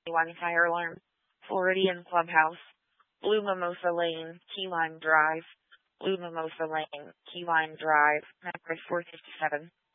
2021 fire alarm. Floridian Clubhouse. Blue Mimosa Lane, Key Lime Drive. Blue Mimosa Lane, Key Lime Drive, number 457.